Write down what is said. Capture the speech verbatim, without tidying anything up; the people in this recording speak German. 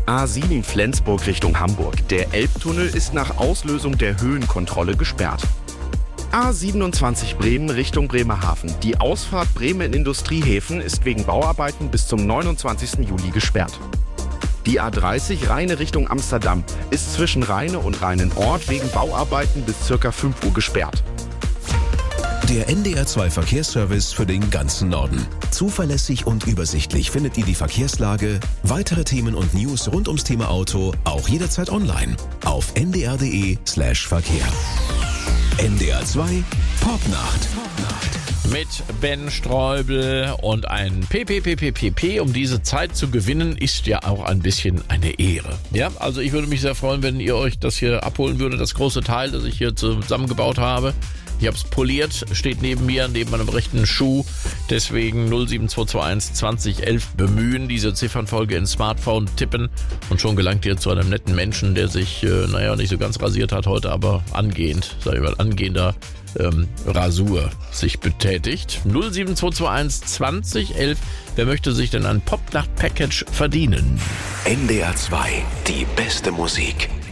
A sieben Flensburg Richtung Hamburg. Der Elbtunnel ist nach Auslösung der Höhenkontrolle gesperrt. A siebenundzwanzig Bremen Richtung Bremerhaven. Die Ausfahrt Bremen Industriehäfen ist wegen Bauarbeiten bis zum neunundzwanzigsten Juli gesperrt. Die A dreißig Rheine Richtung Amsterdam ist zwischen Rheine und Rheinenort wegen Bauarbeiten bis ca. fünf Uhr gesperrt. Der N D R zwei Verkehrsservice für den ganzen Norden. Zuverlässig und übersichtlich findet ihr die Verkehrslage, weitere Themen und News rund ums Thema Auto auch jederzeit online auf n d r punkt d e slash verkehr. N D R zwei Popnacht. Mit Ben Streubel und ein P P P P P P, um diese Zeit zu gewinnen, ist ja auch ein bisschen eine Ehre. Ja, also ich würde mich sehr freuen, wenn ihr euch das hier abholen würdet, das große Teil, das ich hier zusammengebaut habe. Ich habe es poliert, steht neben mir, neben meinem rechten Schuh. Deswegen null sieben zwei zwei eins zwanzig elf bemühen, diese Ziffernfolge ins Smartphone tippen und schon gelangt ihr zu einem netten Menschen, der sich, äh, naja, nicht so ganz rasiert hat heute, aber angehend, sag ich mal, angehender ähm, Rasur sich betätigt. null sieben zwei zwei eins zwanzig elf. Wer möchte sich denn ein Popnacht-Package verdienen? N D R zwei, die beste Musik.